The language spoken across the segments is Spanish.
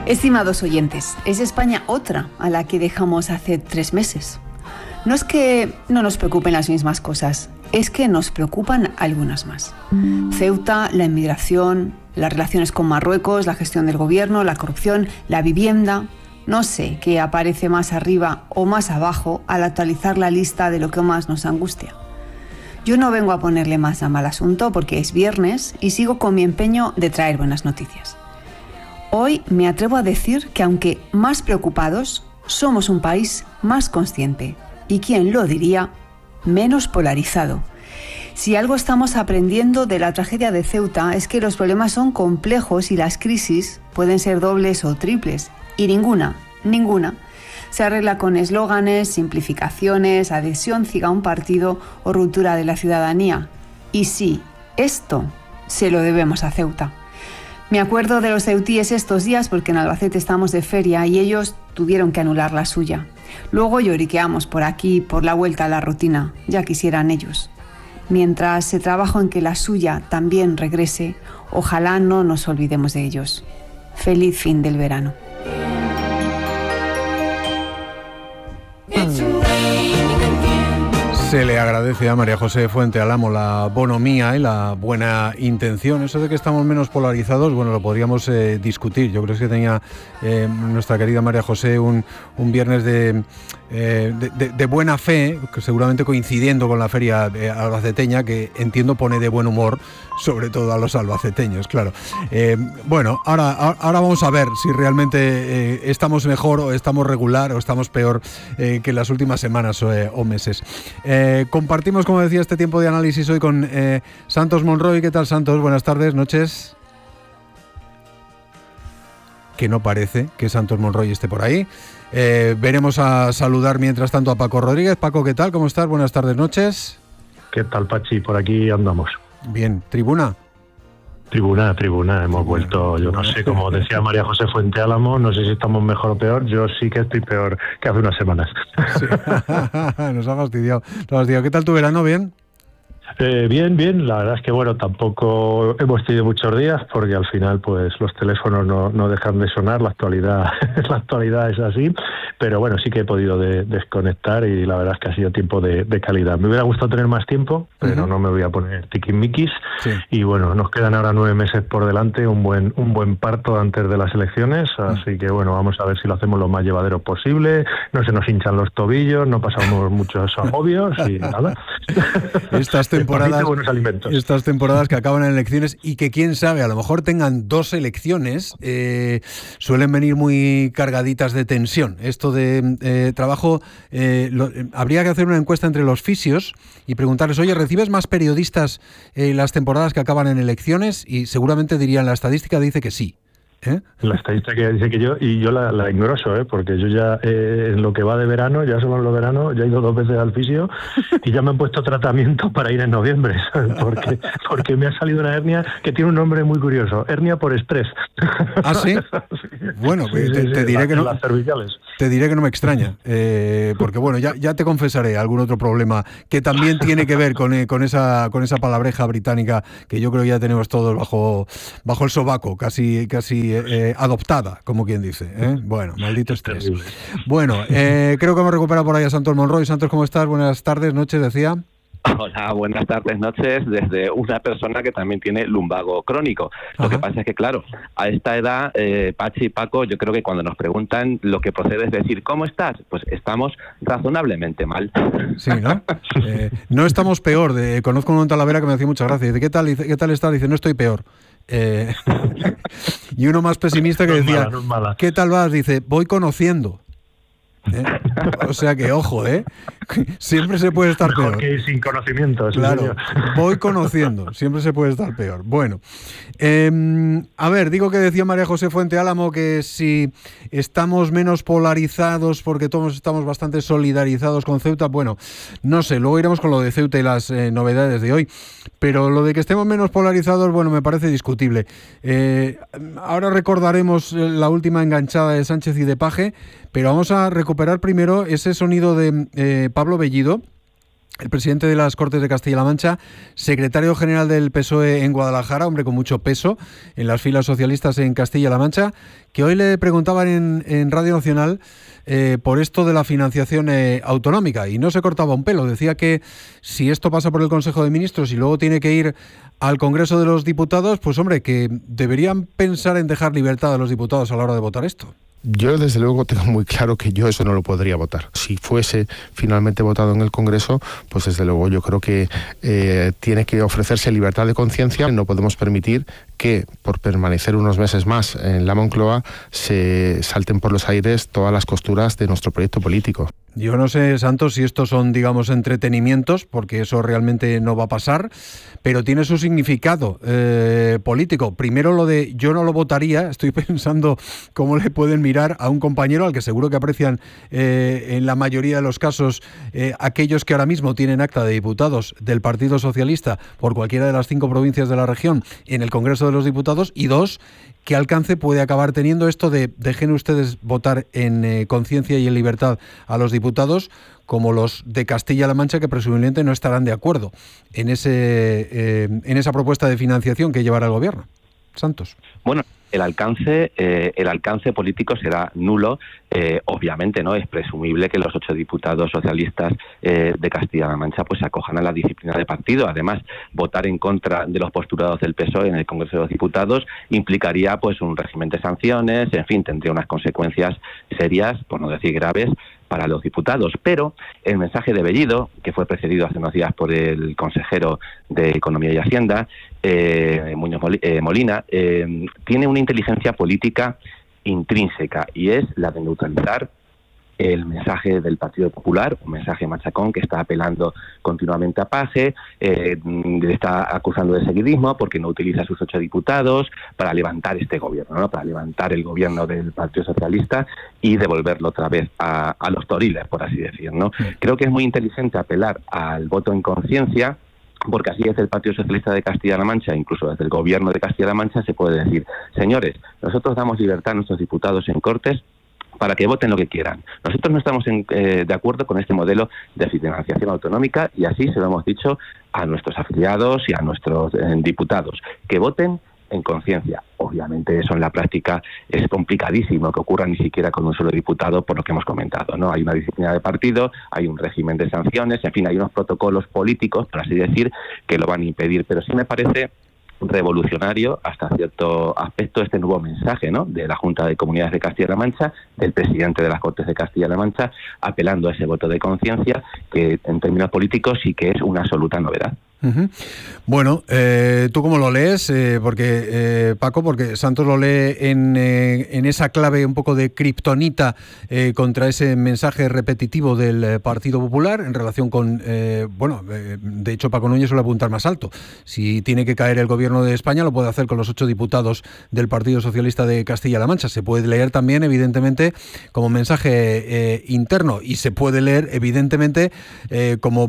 Estimados oyentes, es España otra a la que dejamos hace 3 meses. No es que no nos preocupen las mismas cosas, es que nos preocupan algunas más. Ceuta, la inmigración, las relaciones con Marruecos, la gestión del gobierno, la corrupción, la vivienda. No sé qué aparece más arriba o más abajo al actualizar la lista de lo que más nos angustia. Yo no vengo a ponerle más a mal asunto porque es viernes y sigo con mi empeño de traer buenas noticias. Hoy me atrevo a decir que aunque más preocupados, somos un país más consciente y, ¿quién lo diría?, menos polarizado. Si algo estamos aprendiendo de la tragedia de Ceuta es que los problemas son complejos y las crisis pueden ser dobles o triples y ninguna se arregla con eslóganes, simplificaciones, adhesión ciega a un partido o ruptura de la ciudadanía. Y sí, esto se lo debemos a Ceuta. Me acuerdo de los ceutíes estos días porque en Albacete estamos de feria y ellos tuvieron que anular la suya. Luego lloriqueamos por aquí, por la vuelta a la rutina, ya quisieran ellos. Mientras se trabaja en que la suya también regrese, ojalá no nos olvidemos de ellos. Feliz fin del verano. Se le agradece a María José Fuente Álamo la bonomía y la buena intención. Eso de que estamos menos polarizados, bueno, lo podríamos discutir. Yo creo que tenía nuestra querida María José un viernes de buena fe, que seguramente coincidiendo con la feria albaceteña, que entiendo pone de buen humor, sobre todo a los albaceteños, claro. Bueno, ahora vamos a ver si realmente estamos mejor o estamos regular o estamos peor que en las últimas semanas o meses. Compartimos, como decía, este tiempo de análisis hoy con Santos Monroy. ¿Qué tal, Santos? Buenas tardes, noches. Que no parece que Santos Monroy esté por ahí. Veremos a saludar mientras tanto a Paco Rodríguez. Paco, ¿qué tal? ¿Cómo estás? Buenas tardes, noches. ¿Qué tal, Pachi? Por aquí andamos. Bien, ¿tribuna? Tribuna, hemos vuelto, yo no sé, como decía María José Fuente Álamo, no sé si estamos mejor o peor, yo sí que estoy peor que hace unas semanas. Sí. Nos ha fastidiado. ¿Qué tal tu verano? ¿Bien? Bien, la verdad es que bueno, tampoco hemos tenido muchos días porque al final pues los teléfonos no dejan de sonar, la actualidad es así, pero bueno, sí que he podido desconectar y la verdad es que ha sido tiempo de calidad. Me hubiera gustado tener más tiempo, pero no me voy a poner tiquismiquis. Sí. Y bueno, nos quedan ahora 9 meses por delante, un buen parto antes de las elecciones, así que bueno, vamos a ver si lo hacemos lo más llevadero posible, no se nos hinchan los tobillos, no pasamos muchos agobios y nada. Estas temporadas que acaban en elecciones y que quién sabe, a lo mejor tengan 2 elecciones, suelen venir muy cargaditas de tensión. Esto de trabajo, habría que hacer una encuesta entre los fisios y preguntarles, oye, ¿recibes más periodistas las temporadas que acaban en elecciones? Y seguramente dirían, la estadística dice que sí. La estadística dice que yo la ignoro eso, porque yo ya en lo que va de verano, ya solo en los veranos, ya he ido 2 veces al fisio y ya me han puesto tratamiento para ir en noviembre, ¿sabes? Porque me ha salido una hernia que tiene un nombre muy curioso, hernia por estrés. ¿Ah, sí? Bueno, sí, te diré que no. Las cervicales. Te diré que no me extraña, porque bueno, ya te confesaré algún otro problema que también tiene que ver con esa palabreja británica que yo creo que ya tenemos todos bajo el sobaco, casi adoptada, como quien dice, ¿eh? Bueno, maldito estrés. Bueno, creo que hemos recuperado por ahí a Santos Monroy. Santos, ¿cómo estás? Buenas tardes, noches, decía. Hola, buenas tardes, noches, desde una persona que también tiene lumbago crónico. Lo que pasa es que, claro, a esta edad, Pachi y Paco, yo creo que cuando nos preguntan, lo que procede es decir, ¿cómo estás? Pues estamos razonablemente mal. Sí, ¿no? No estamos peor. Conozco un Talavera que me hacía mucha gracia. Dice, ¿qué tal estás? Dice, no estoy peor. Y uno más pesimista que decía, ¿qué tal vas? Dice, voy conociendo. O sea que, ojo, siempre se puede estar mejor peor. Que sin conocimiento. Claro, voy conociendo, siempre se puede estar peor. Bueno, a ver, digo que decía María José Fuente Álamo que si estamos menos polarizados porque todos estamos bastante solidarizados con Ceuta, bueno, no sé, luego iremos con lo de Ceuta y las novedades de hoy, pero lo de que estemos menos polarizados, bueno, me parece discutible. Ahora recordaremos la última enganchada de Sánchez y de Paje, pero vamos a recuperar primero ese sonido de Pablo Bellido, el presidente de las Cortes de Castilla-La Mancha, secretario general del PSOE en Guadalajara, hombre con mucho peso en las filas socialistas en Castilla-La Mancha, que hoy le preguntaban en Radio Nacional por esto de la financiación autonómica, y no se cortaba un pelo. Decía que si esto pasa por el Consejo de Ministros y luego tiene que ir al Congreso de los Diputados, pues hombre, que deberían pensar en dejar libertad a los diputados a la hora de votar esto. Yo desde luego tengo muy claro que yo eso no lo podría votar. Si fuese finalmente votado en el Congreso, pues desde luego yo creo que tiene que ofrecerse libertad de conciencia. No podemos permitir que por permanecer unos meses más en la Moncloa se salten por los aires todas las costuras de nuestro proyecto político. Yo no sé, Santos, si estos son, digamos, entretenimientos, porque eso realmente no va a pasar, pero tiene su significado político. Primero lo de yo no lo votaría, estoy pensando cómo le pueden mirar a un compañero al que seguro que aprecian en la mayoría de los casos aquellos que ahora mismo tienen acta de diputados del Partido Socialista por cualquiera de las 5 provincias de la región en el Congreso de los Diputados, y dos, ¿qué alcance puede acabar teniendo esto de dejen ustedes votar en conciencia y en libertad a los diputados, como los de Castilla-La Mancha, que presumiblemente no estarán de acuerdo en esa propuesta de financiación que llevará el Gobierno? Santos. Bueno, el alcance político será nulo. Obviamente, ¿no? Es presumible que los 8 diputados socialistas de Castilla-La Mancha pues se acojan a la disciplina de partido. Además, votar en contra de los postulados del PSOE en el Congreso de los Diputados implicaría pues un régimen de sanciones, en fin, tendría unas consecuencias serias, por no decir graves, para los diputados. Pero el mensaje de Bellido, que fue precedido hace unos días por el consejero de Economía y Hacienda, Muñoz Molina, tiene una inteligencia política intrínseca, y es la de neutralizar el mensaje del Partido Popular, un mensaje machacón que está apelando continuamente a Paje, le está acusando de seguidismo porque no utiliza a sus 8 diputados para levantar este gobierno, ¿no? Para levantar el gobierno del Partido Socialista y devolverlo otra vez a los toriles, por así decir, ¿no? Creo que es muy inteligente apelar al voto en conciencia, porque así desde el Partido Socialista de Castilla-La Mancha, incluso desde el Gobierno de Castilla-La Mancha, se puede decir: señores, nosotros damos libertad a nuestros diputados en Cortes para que voten lo que quieran. Nosotros no estamos de acuerdo con este modelo de financiación autonómica, y así se lo hemos dicho a nuestros afiliados y a nuestros diputados, que voten en conciencia. Obviamente eso en la práctica es complicadísimo que ocurra ni siquiera con un solo diputado, por lo que hemos comentado, ¿no? Hay una disciplina de partido, hay un régimen de sanciones, en fin, hay unos protocolos políticos, por así decir, que lo van a impedir. Pero sí me parece revolucionario hasta cierto aspecto este nuevo mensaje, ¿no?, de la Junta de Comunidades de Castilla-La Mancha, del presidente de las Cortes de Castilla-La Mancha, apelando a ese voto de conciencia, que en términos políticos sí que es una absoluta novedad. Bueno, ¿tú cómo lo lees? Paco, porque Santos lo lee en esa clave un poco de kriptonita contra ese mensaje repetitivo del Partido Popular en relación con, de hecho Paco Núñez suele apuntar más alto. Si tiene que caer el Gobierno de España, lo puede hacer con los 8 diputados del Partido Socialista de Castilla-La Mancha. Se puede leer también, evidentemente, como mensaje interno, y se puede leer, evidentemente, como,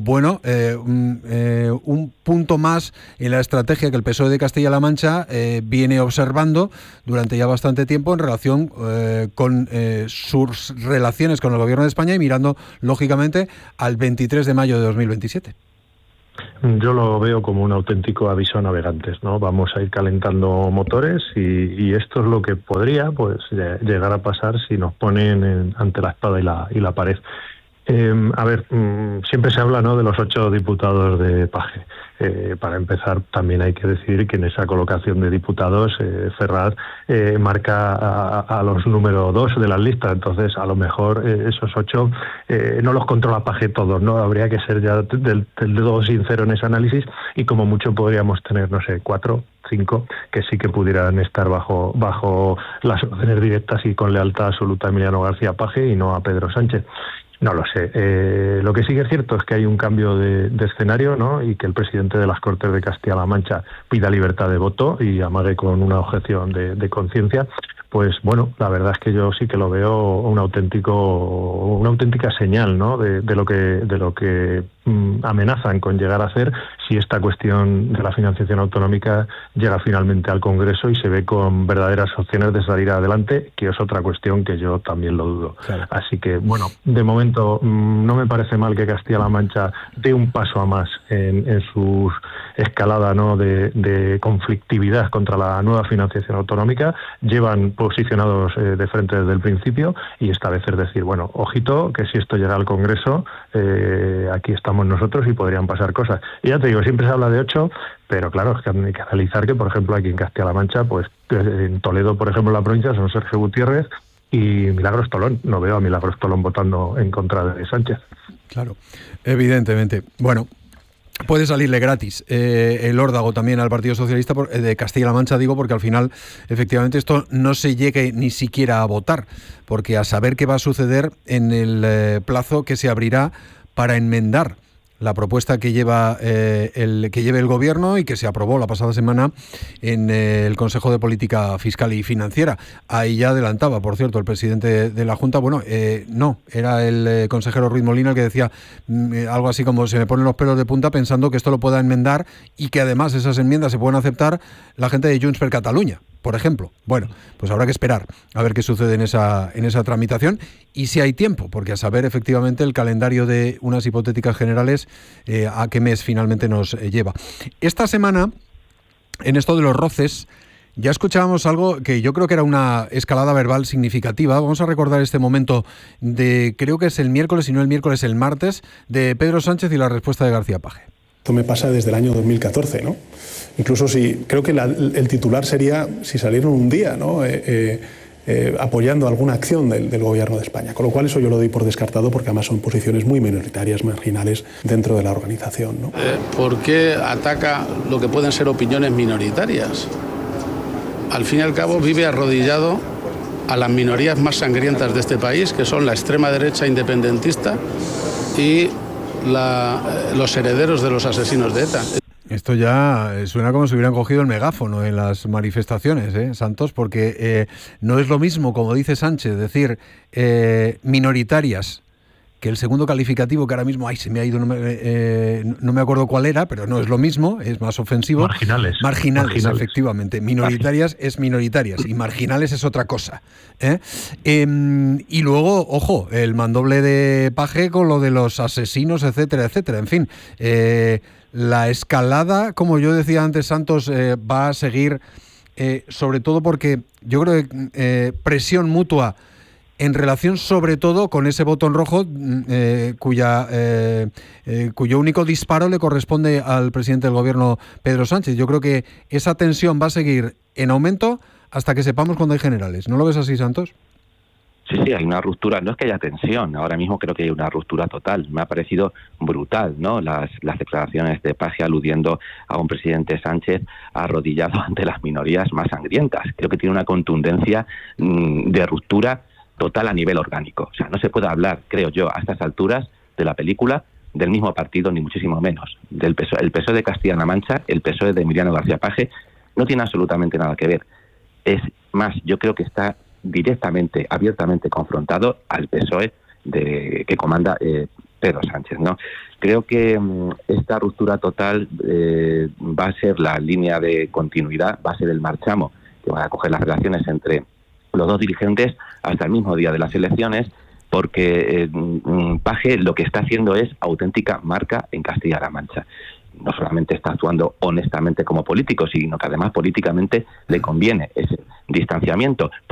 un punto más en la estrategia que el PSOE de Castilla-La Mancha viene observando durante ya bastante tiempo en relación con sus relaciones con el Gobierno de España, y mirando, lógicamente, al 23 de mayo de 2027. Yo lo veo como un auténtico aviso a navegantes, ¿no? Vamos a ir calentando motores y esto es lo que podría llegar a pasar si nos ponen ante la espada y la pared. Siempre se habla, ¿no?, de los 8 diputados de Paje. Para empezar, también hay que decir que en esa colocación de diputados, Ferraz marca a los número 2 de las listas. Entonces, a lo mejor esos 8 no los controla Paje todos, ¿no? Habría que ser ya del todo sincero en ese análisis, y como mucho podríamos tener, 4, 5, que sí que pudieran estar bajo las órdenes directas y con lealtad absoluta a Emiliano García Paje y no a Pedro Sánchez. No lo sé. Lo que sí que es cierto es que hay un cambio de escenario, ¿no?, y que el presidente de las Cortes de Castilla-La Mancha pida libertad de voto y amague con una objeción de conciencia. Pues bueno, la verdad es que yo sí que lo veo una auténtica señal, ¿no?, de lo que amenazan con llegar a hacer si esta cuestión de la financiación autonómica llega finalmente al Congreso y se ve con verdaderas opciones de salir adelante, que es otra cuestión que yo también lo dudo. Claro. Así que, bueno, de momento no me parece mal que Castilla-La Mancha dé un paso a más en su escalada, ¿no?, de conflictividad contra la nueva financiación autonómica. Llevan posicionados de frente desde el principio, y esta vez es decir, bueno, ojito, que si esto llega al Congreso, aquí estamos nosotros y podrían pasar cosas. Y ya te digo, siempre se habla de 8, pero claro, es que hay que analizar que, por ejemplo, aquí en Castilla-La Mancha, pues en Toledo, por ejemplo, en la provincia, son Sergio Gutiérrez y Milagros Tolón. No veo a Milagros Tolón votando en contra de Sánchez. Claro, evidentemente. Bueno, puede salirle gratis el órdago también al Partido Socialista de Castilla-La Mancha, digo, porque al final, efectivamente, esto no se llegue ni siquiera a votar, porque a saber qué va a suceder en el plazo que se abrirá para enmendar la propuesta que lleve el Gobierno y que se aprobó la pasada semana en el Consejo de Política Fiscal y Financiera. Ahí ya adelantaba, por cierto, el presidente de la Junta, no, era el consejero Ruiz Molina el que decía algo así como: se me ponen los pelos de punta pensando que esto lo pueda enmendar y que además esas enmiendas se pueden aceptar la gente de Junts per Catalunya, por ejemplo. Bueno, pues habrá que esperar a ver qué sucede en esa tramitación y si hay tiempo, porque a saber efectivamente el calendario de unas hipotéticas generales a qué mes finalmente nos lleva. Esta semana, en esto de los roces, ya escuchábamos algo que yo creo que era una escalada verbal significativa. Vamos a recordar este momento de, creo que es el miércoles, y no el miércoles, el martes, de Pedro Sánchez y la respuesta de García Paje. Esto me pasa desde el año 2014, ¿no? Incluso si creo que el titular sería si salieron un día, ¿no?, apoyando alguna acción del Gobierno de España. Con lo cual eso yo lo doy por descartado, porque además son posiciones muy minoritarias, marginales dentro de la organización, ¿no? ¿Por qué ataca lo que pueden ser opiniones minoritarias? Al fin y al cabo vive arrodillado a las minorías más sangrientas de este país, que son la extrema derecha independentista y los herederos de los asesinos de ETA. Esto ya suena como si hubieran cogido el megáfono en las manifestaciones, Santos, porque no es lo mismo, como dice Sánchez, decir minoritarias, que el segundo calificativo que ahora mismo, se me ha ido, no me acuerdo cuál era, pero no es lo mismo, es más ofensivo. Marginales, efectivamente. Minoritarias es minoritarias y marginales es otra cosa. Y luego, ojo, el mandoble de Paje con lo de los asesinos, etcétera, etcétera. En fin, la escalada, como yo decía antes, Santos, va a seguir, sobre todo porque yo creo que presión mutua en relación sobre todo con ese botón rojo cuyo único disparo le corresponde al presidente del Gobierno, Pedro Sánchez. Yo creo que esa tensión va a seguir en aumento hasta que sepamos cuándo hay generales. ¿No lo ves así, Santos? Sí, hay una ruptura. No es que haya tensión, ahora mismo creo que hay una ruptura total. Me ha parecido brutal, ¿no?, las declaraciones de Paje aludiendo a un presidente Sánchez arrodillado ante las minorías más sangrientas. Creo que tiene una contundencia de ruptura total a nivel orgánico. O sea, no se puede hablar, creo yo, a estas alturas de la película del mismo partido, ni muchísimo menos. El PSOE de Castilla-La Mancha, el PSOE de Emiliano García Paje, no tiene absolutamente nada que ver. Es más, yo creo que está directamente, abiertamente confrontado al PSOE que comanda Pedro Sánchez, ¿no? Creo que esta ruptura total va a ser la línea de continuidad, va a ser el marchamo que va a coger las relaciones entre los dos dirigentes hasta el mismo día de las elecciones, porque Paje lo que está haciendo es auténtica marca en Castilla-La Mancha. No solamente está actuando honestamente como político, sino que además políticamente le conviene ese distanciamiento.